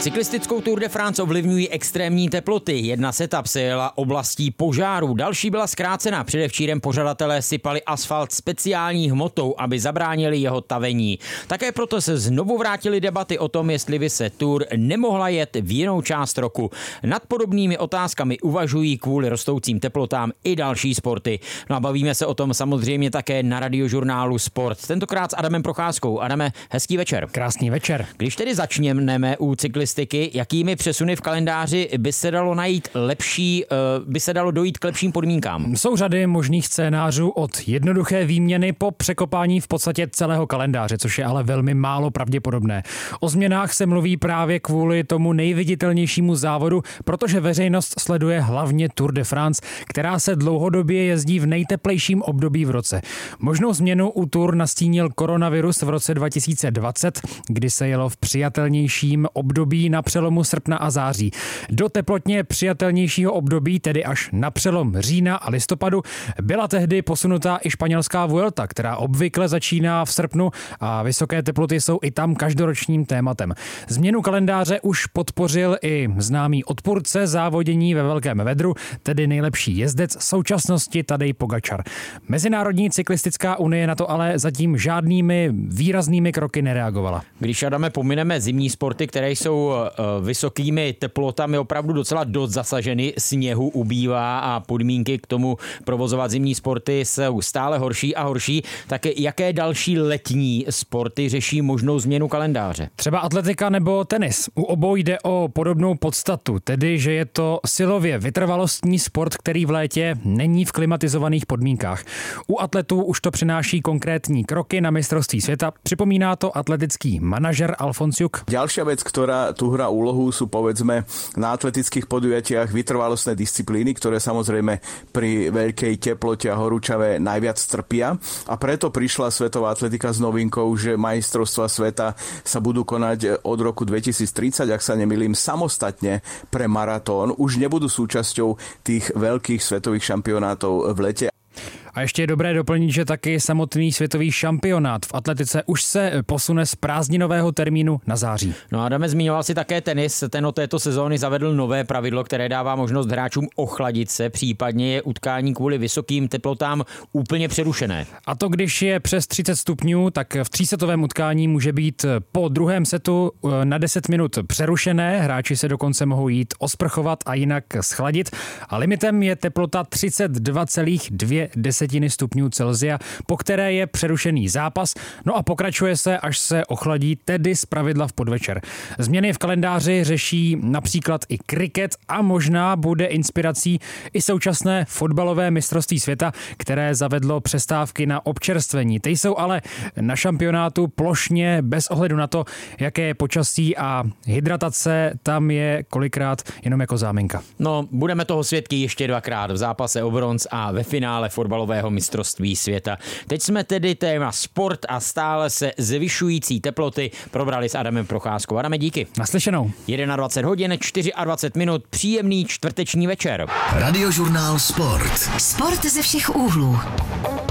Cyklistickou Tour de France ovlivňují extrémní teploty. Jedna z etap se jela oblastí požáru, další byla zkrácena. Předevčírem pořadatelé sypali asfalt speciální hmotou, aby zabránili jeho tavení. Také proto se znovu vrátily debaty o tom, jestli by se Tour nemohla jet v jinou část roku. Nad podobnými otázkami uvažují kvůli rostoucím teplotám i další sporty. No a bavíme se o tom samozřejmě také na Radiožurnálu Sport. Tentokrát s Adamem Procházkou. Adame, hezký večer. Krásný večer. Když tedy začneme u cyklistiky, jakými přesuny v kalendáři by se dalo dojít k lepším podmínkám? Jsou řady možných scénářů od jednoduché výměny po překopání v podstatě celého kalendáře, což je ale velmi málo pravděpodobné. O změnách se mluví právě kvůli tomu nejviditelnějšímu závodu, protože veřejnost sleduje hlavně Tour de France, která se dlouhodobě jezdí v nejteplejším období v roce. Možnou změnu u Tour nastínil koronavirus v roce 2020, kdy se jelo v přijatelnějším období na přelomu srpna a září. Do teplotně přijatelnějšího období, tedy až na přelom října a listopadu, byla tehdy posunutá i španělská Vuelta, která obvykle začíná v srpnu a vysoké teploty jsou i tam každoročním tématem. Změnu kalendáře už podpořil i známý odpůrce závodění ve velkém vedru, tedy nejlepší jezdec současnosti Tadej Pogačar. Mezinárodní cyklistická unie na to ale zatím žádnými výraznými kroky nereagovala. Když, Adame, pomineme zimní sporty, které jsou vysokými teplotami opravdu docela dost zasaženy, sněhu ubývá a podmínky k tomu provozovat zimní sporty jsou stále horší a horší, tak jaké další letní sporty řeší možnou změnu kalendáře? Třeba atletika nebo tenis. U obou jde o podobnou podstatu, tedy že je to silově vytrvalostní sport, který v létě není v klimatizovaných podmínkách. U atletů už to přináší konkrétní kroky na mistrovství světa. Připomíná to atletický manažer Alfons Juk. Ďalšia vec, ktorá tu hrá úlohu, sú povedzme na atletických podujatiach vytrvalostné disciplíny, ktoré samozrejme pri veľkej teplote a horúčave najviac trpia. A preto prišla svetová atletika s novinkou, že majstrovstvá sveta sa budú konať od roku 2030, ak sa nemýlim, samostatne pre maratón. Už nebudú súčasťou tých veľkých svetových šampionátov v lete. A ještě je dobré doplnit, že taky samotný světový šampionát v atletice už se posune z prázdninového termínu na září. No a Adame, zmiňoval si také tenis. Ten od této sezóny zavedl nové pravidlo, které dává možnost hráčům ochladit se, případně je utkání kvůli vysokým teplotám úplně přerušené. A to, když je přes 30 stupňů, tak v třísetovém utkání může být po druhém setu na 10 minut přerušené. Hráči se dokonce mohou jít osprchovat a jinak schladit. A limitem je teplota 32,2 stupňů Celsia, po které je přerušený zápas, no a pokračuje se, až se ochladí, tedy zpravidla v podvečer. Změny v kalendáři řeší například i kriket a možná bude inspirací i současné fotbalové mistrovství světa, které zavedlo přestávky na občerstvení. Ty jsou ale na šampionátu plošně bez ohledu na to, jaké je počasí a hydratace tam je kolikrát jenom jako záminka. No, budeme toho svědky ještě dvakrát v zápase o bronz a ve finále fotbalového mistrovství světa. Teď jsme tedy téma sport a stále se zvyšující teploty probrali s Adamem Procházkou. Adame, díky. Naslyšenou. 21 hodin, 24 minut, příjemný čtvrteční večer. Radiožurnál Sport. Sport ze všech úhlů.